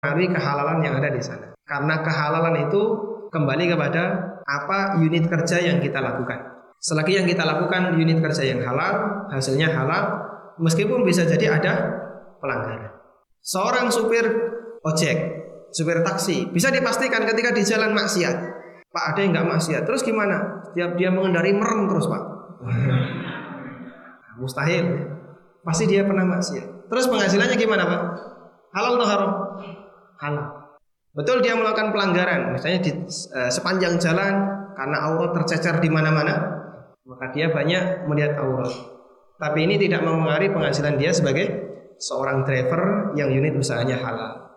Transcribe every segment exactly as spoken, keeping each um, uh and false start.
mempengaruhi kehalalan yang ada di sana. Karena kehalalan itu kembali kepada apa unit kerja yang kita lakukan. Selagi yang kita lakukan unit kerja yang halal, hasilnya halal, meskipun bisa jadi ada pelanggaran. Seorang supir ojek, supir taksi, bisa dipastikan ketika di jalan maksiat. Pak, ada yang nggak maksiat, terus gimana? Setiap dia mengendari merem terus, Pak. Mustahil, pasti dia pernah maksiat. Terus penghasilannya gimana, Pak? Halal atau haram? Halal. Betul dia melakukan pelanggaran, misalnya di uh, sepanjang jalan karena aurat tercecer di mana-mana, maka dia banyak melihat aurat. Tapi ini tidak mempengaruhi penghasilan dia sebagai seorang driver yang unit usahanya halal.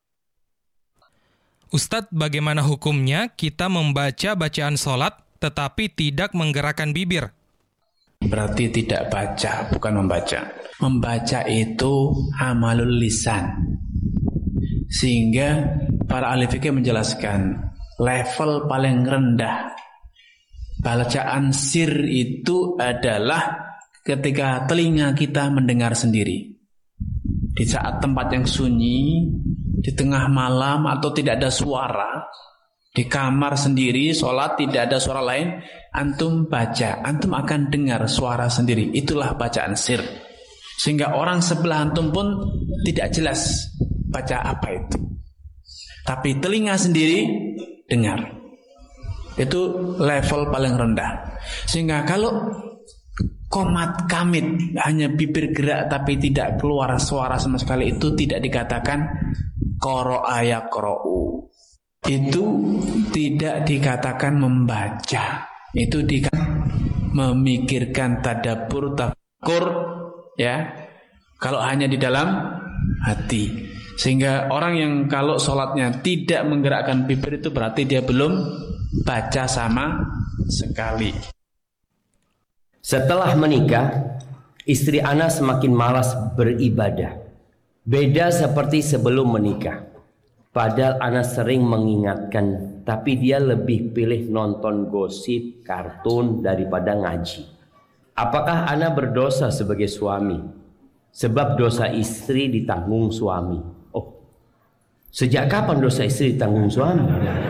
Ustadz, bagaimana hukumnya kita membaca bacaan sholat tetapi tidak menggerakkan bibir? Berarti tidak baca, bukan membaca. Membaca itu amalul lisan. Sehingga para ahli fikih menjelaskan level paling rendah bacaan sir itu adalah ketika telinga kita mendengar sendiri. Di saat tempat yang sunyi, di tengah malam atau tidak ada suara, di kamar sendiri, sholat tidak ada suara lain, antum baca, antum akan dengar suara sendiri. Itulah bacaan sir. Sehingga orang sebelah antum pun tidak jelas baca apa itu. Tapi telinga sendiri dengar. Itu level paling rendah. Sehingga kalau komat kamit, hanya bibir gerak tapi tidak keluar suara sama sekali, itu tidak dikatakan qara'a yaqra'u. Itu tidak dikatakan membaca. Itu dikatakan memikirkan, tadabbur, tafakkur, ya. Kalau hanya di dalam hati. Sehingga orang yang kalau sholatnya tidak menggerakkan bibir itu berarti dia belum baca sama sekali. Setelah menikah, istri ana semakin malas beribadah. Beda seperti sebelum menikah. Padahal ana sering mengingatkan, tapi dia lebih pilih nonton gosip, kartun daripada ngaji. Apakah ana berdosa sebagai suami? Sebab dosa istri ditanggung suami. Oh, sejak kapan dosa istri ditanggung suami?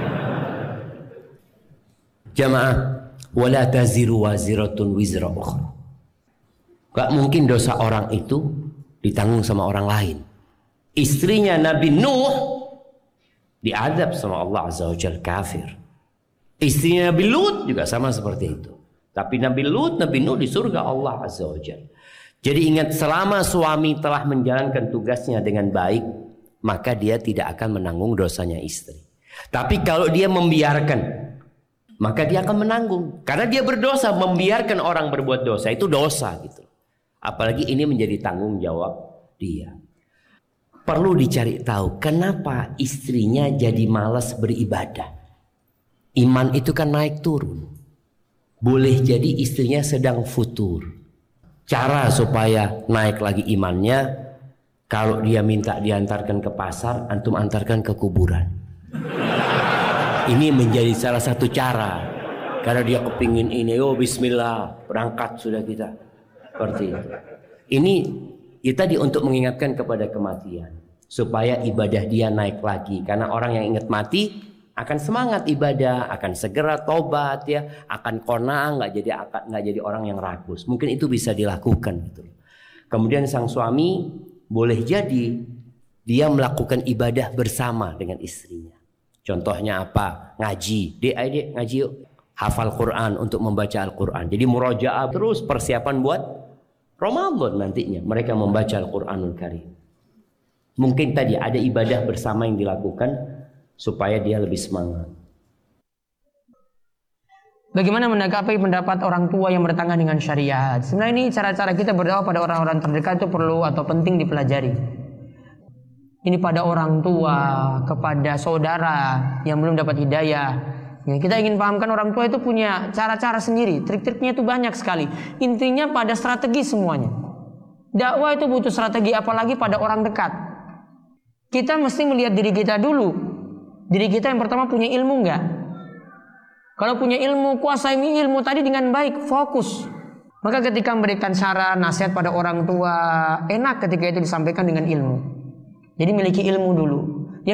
Jamaah, wala taziru waziratun wizra ukhra. Gak mungkin dosa orang itu ditanggung sama orang lain. Istrinya Nabi Nuh diadab sama Allah Azza wa Jalla kafir. Istrinya Nabi Lut juga sama seperti itu. Tapi Nabi Lut, Nabi Nuh di surga Allah Azza wa Jalla. Jadi ingat, selama suami telah menjalankan tugasnya dengan baik, maka dia tidak akan menanggung dosanya istri. Tapi kalau dia membiarkan, maka dia akan menanggung. Karena dia berdosa, membiarkan orang berbuat dosa itu dosa gitu. Apalagi ini menjadi tanggung jawab dia. Perlu dicari tahu kenapa istrinya jadi malas beribadah. Iman itu kan naik turun. Boleh jadi istrinya sedang futur. Cara supaya naik lagi imannya, kalau dia minta diantarkan ke pasar, antum antarkan ke kuburan. Ini menjadi salah satu cara. Karena dia kepingin ini, oh bismillah, berangkat sudah kita. Seperti itu. Ini kita di untuk mengingatkan kepada kematian, supaya ibadah dia naik lagi. Karena orang yang ingat mati akan semangat ibadah, akan segera tobat, ya, akan qanaah, nggak jadi akan nggak jadi orang yang rakus. Mungkin itu bisa dilakukan gitu. Kemudian sang suami boleh jadi dia melakukan ibadah bersama dengan istrinya. Contohnya apa? Ngaji. Dek, ayo dek, ngaji yuk. Hafal Quran untuk membaca Al-Quran. Jadi murojaah terus, persiapan buat Ramadan nantinya. Mereka membaca Al-Quranul Karim. Mungkin tadi ada ibadah bersama yang dilakukan supaya dia lebih semangat. Bagaimana menanggapi pendapat orang tua yang bertentangan dengan syariat? Sebenarnya ini cara-cara kita berdakwah pada orang-orang terdekat itu perlu atau penting dipelajari. Ini pada orang tua, kepada saudara yang belum dapat hidayah. Ya, kita ingin pahamkan orang tua itu punya cara-cara sendiri, trik-triknya itu banyak sekali. Intinya pada strategi semuanya. Dakwah itu butuh strategi, apalagi pada orang dekat. Kita mesti melihat diri kita dulu. Diri kita yang pertama punya ilmu enggak? Kalau punya ilmu, kuasai ilmu tadi dengan baik, fokus. Maka ketika memberikan saran, nasihat pada orang tua, enak ketika itu disampaikan dengan ilmu. Jadi miliki ilmu dulu.